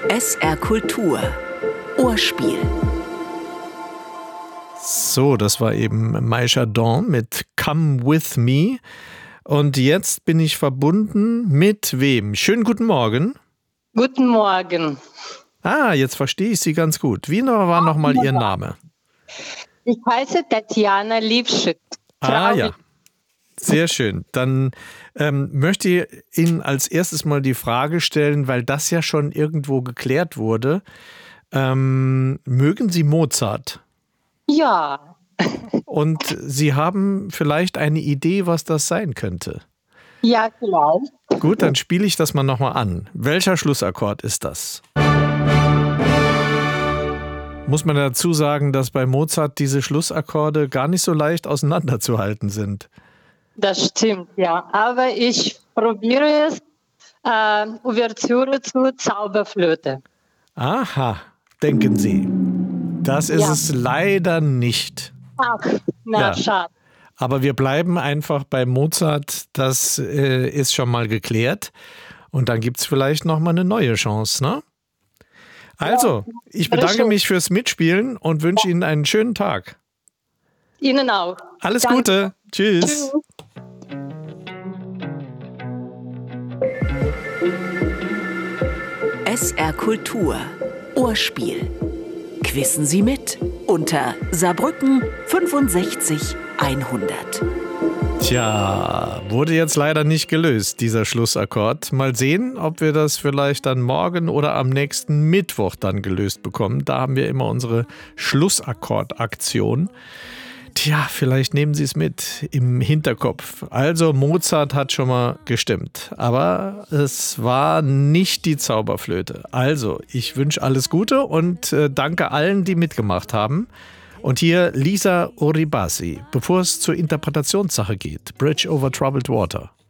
SR Kultur Ohrspiel. So, das war eben Maisha Dawn mit Come With Me. Und jetzt bin ich verbunden mit wem? Schönen guten Morgen. Guten Morgen. Jetzt verstehe ich Sie ganz gut. Wie war nochmal Ihr Name? Ich heiße Tatjana Liebschick. Ja, sehr schön. Dann möchte ich Ihnen als erstes mal die Frage stellen, weil das ja schon irgendwo geklärt wurde. Mögen Sie Mozart? Ja. Und Sie haben vielleicht eine Idee, was das sein könnte? Ja, vielleicht. Gut, dann spiele ich das mal nochmal an. Welcher Schlussakkord ist das? Muss man dazu sagen, dass bei Mozart diese Schlussakkorde gar nicht so leicht auseinanderzuhalten sind. Das stimmt, ja. Aber ich probiere es. Ouvertüre zu Zauberflöte. Aha, denken Sie. Das ist es leider nicht. Ach, na, schade. Aber wir bleiben einfach bei Mozart. Das ist schon mal geklärt. Und dann gibt es vielleicht noch mal eine neue Chance, ne? Also, ich bedanke mich fürs Mitspielen und wünsche Ihnen einen schönen Tag. Ihnen auch. Alles Gute. Tschüss. SR Kultur Ohrspiel. Quissen Sie mit unter Saarbrücken 65 100. Tja, wurde jetzt leider nicht gelöst, dieser Schlussakkord. Mal sehen, ob wir das vielleicht dann morgen oder am nächsten Mittwoch dann gelöst bekommen. Da haben wir immer unsere Schlussakkord-Aktion. Tja, vielleicht nehmen Sie es mit im Hinterkopf. Also Mozart hat schon mal gestimmt, aber es war nicht die Zauberflöte. Also, ich wünsche alles Gute und danke allen, die mitgemacht haben. Und hier Lisa Oribasi, bevor es zur Interpretationssache geht, Bridge over Troubled Water.